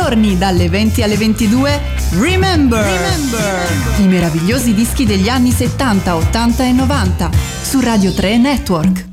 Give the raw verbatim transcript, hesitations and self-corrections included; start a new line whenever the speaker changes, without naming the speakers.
giorni dalle venti alle ventidue, Remember. Remember, i meravigliosi dischi degli anni settanta, ottanta e novanta su Radio tre Network.